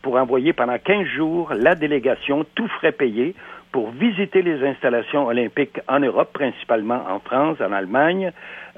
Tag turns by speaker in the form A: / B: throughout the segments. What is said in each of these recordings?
A: pour envoyer pendant 15 jours la délégation, tout frais payé, pour visiter les installations olympiques en Europe, principalement en France, en Allemagne,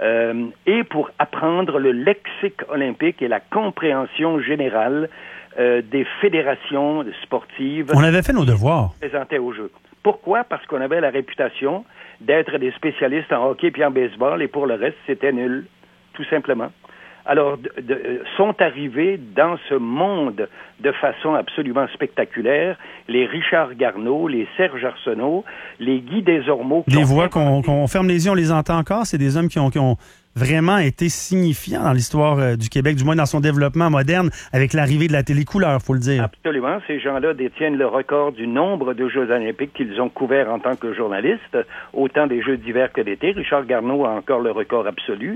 A: et pour apprendre le lexique olympique et la compréhension générale des fédérations sportives.
B: On avait fait nos devoirs.
A: Présentées aux Jeux. Pourquoi? Parce qu'on avait la réputation d'être des spécialistes en hockey puis en baseball, et pour le reste, c'était nul, tout simplement. Alors, sont arrivés dans ce monde de façon absolument spectaculaire les Richard Garneau, les Serge Arsenault, les Guy Desormeaux.
B: Des voix qu'on ferme les yeux, on les entend encore. C'est des hommes qui ont vraiment été signifiants dans l'histoire du Québec, du moins dans son développement moderne, avec l'arrivée de la télécouleur, faut le dire.
A: Absolument. Ces gens-là détiennent le record du nombre de Jeux olympiques qu'ils ont couverts en tant que journalistes, autant des Jeux d'hiver que d'été. Richard Garneau a encore le record absolu.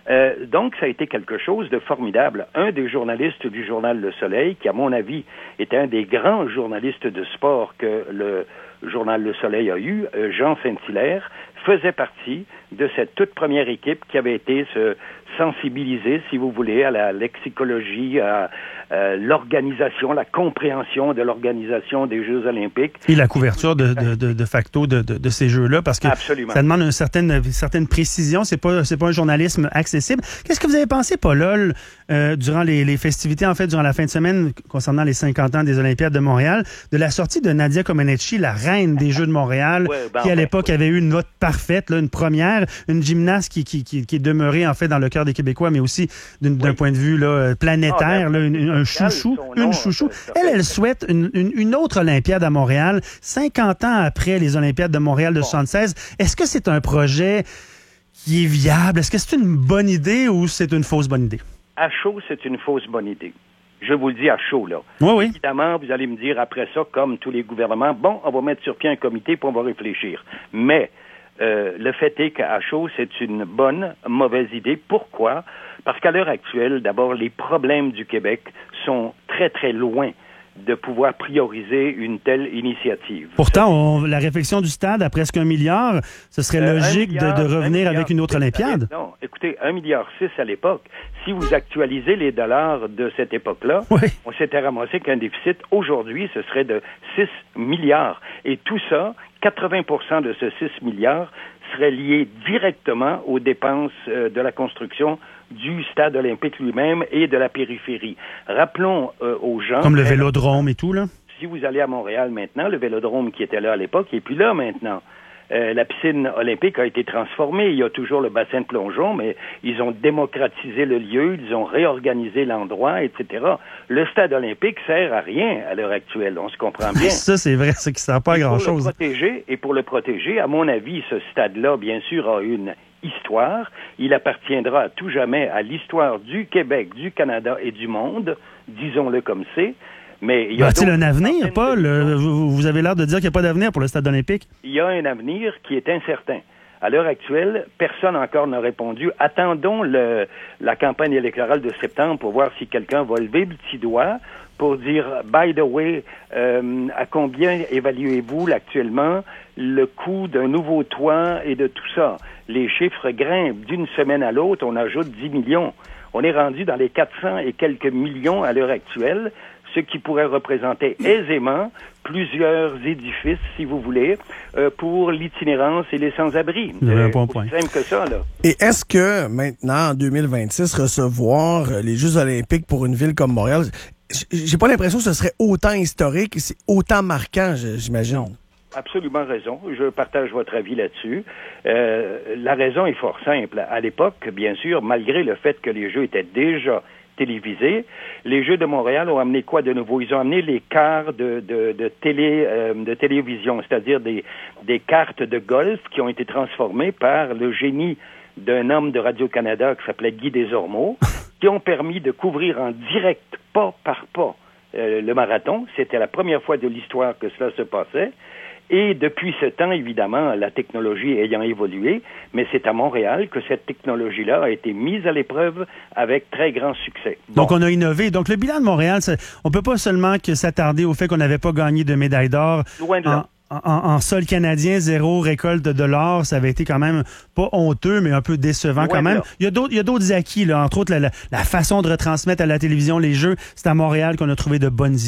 A: Donc, ça a été quelque chose de formidable. Un des journalistes du journal Le Soleil, qui, à mon avis, était un des grands journalistes de sport que le journal Le Soleil a eu, Jean Saint-Hilaire, faisait partie de cette toute première équipe qui avait été se sensibiliser, si vous voulez, à la lexicologie, à l'organisation, la compréhension de l'organisation des Jeux olympiques.
B: Et la couverture de facto de ces Jeux-là, parce que
A: Absolument.
B: Ça demande une certaine précision. C'est pas un journalisme accessible. Qu'est-ce que vous avez pensé, Paul, durant les festivités, en fait, durant la fin de semaine, concernant les 50 ans des Olympiades de Montréal, de la sortie de Nadia Comaneci, la reine des Jeux de Montréal, qui à l'époque avait eu une note parfaite, là, une première, une gymnaste qui est demeurée, en fait, dans le cœur des Québécois, mais aussi d'un point de vue là, planétaire, là, un chouchou, une chouchou. Elle souhaite une autre Olympiade à Montréal, 50 ans après les Olympiades de Montréal de 76. Est-ce que c'est un projet qui est viable? Est-ce que c'est une bonne idée ou c'est une fausse bonne idée?
A: À chaud, c'est une fausse bonne idée. Je vous le dis à chaud, là.
B: Oui.
A: Évidemment, vous allez me dire après ça, comme tous les gouvernements, bon, on va mettre sur pied un comité puis on va réfléchir. Mais le fait est qu'à chaud, c'est une mauvaise idée. Pourquoi? Parce qu'à l'heure actuelle, d'abord, les problèmes du Québec sont très, très loin de pouvoir prioriser une telle initiative.
B: Pourtant, la réflexion du stade à presque 1 milliard, ce serait logique de revenir avec une autre Olympiade.
A: Non, écoutez, 1,6 milliard à l'époque. Si vous actualisez les dollars de cette époque-là, on s'était ramassé qu'un déficit. Aujourd'hui, ce serait de 6 milliards. Et tout ça, 80% de ce 6 milliards serait lié directement aux dépenses de la construction du stade olympique lui-même et de la périphérie. Rappelons aux gens...
B: Comme le Vélodrome et tout, là?
A: Si vous allez à Montréal maintenant, le Vélodrome qui était là à l'époque n'est plus là maintenant. La piscine olympique a été transformée. Il y a toujours le bassin de plongeon, mais ils ont démocratisé le lieu, ils ont réorganisé l'endroit, etc. Le stade olympique sert à rien à l'heure actuelle. On se comprend bien.
B: Ça, c'est vrai, c'est qu'il ne sert pas à grand-chose.
A: Pour le protéger, à mon avis, ce stade-là, bien sûr, a une histoire. Il appartiendra à tout jamais à l'histoire du Québec, du Canada et du monde, disons-le comme c'est. Mais il y a-t-il
B: un avenir, Paul? Vous avez l'air de dire qu'il n'y a pas d'avenir pour le stade olympique.
A: Il y a un avenir qui est incertain. À l'heure actuelle, personne encore n'a répondu. Attendons la campagne électorale de septembre pour voir si quelqu'un va lever le petit doigt pour dire, by the way, à combien évaluez-vous actuellement le coût d'un nouveau toit et de tout ça? Les chiffres grimpent d'une semaine à l'autre, on ajoute 10 millions. On est rendu dans les 400 et quelques millions à l'heure actuelle, ce qui pourrait représenter aisément plusieurs édifices, si vous voulez, pour l'itinérance et les sans-abri.
B: Un bon point.
A: Aussi simple que ça, là.
C: Et est-ce que maintenant, en 2026, recevoir les Jeux olympiques pour une ville comme Montréal, j'ai pas l'impression que ce serait autant historique et c'est autant marquant, j'imagine.
A: Absolument raison. Je partage votre avis là-dessus. La raison est fort simple. À l'époque, bien sûr, malgré le fait que les Jeux étaient déjà télévisés, les Jeux de Montréal ont amené quoi de nouveau? Ils ont amené les quarts de télévision, c'est-à-dire des cartes de golf qui ont été transformées par le génie d'un homme de Radio-Canada qui s'appelait Guy Desormeaux, qui ont permis de couvrir en direct, pas par pas, le marathon. C'était la première fois de l'histoire que cela se passait. Et depuis ce temps, évidemment, la technologie ayant évolué, mais c'est à Montréal que cette technologie-là a été mise à l'épreuve avec très grand succès.
B: Bon. Donc, on a innové. Donc, le bilan de Montréal, on peut pas seulement que s'attarder au fait qu'on n'avait pas gagné de médaille d'or.
A: Loin de là.
B: En sol canadien, 0 récolte de l'or, ça avait été quand même pas honteux, mais un peu décevant quand même. Il y a d'autres acquis, là, entre autres la façon de retransmettre à la télévision les Jeux. C'est à Montréal qu'on a trouvé de bonnes idées.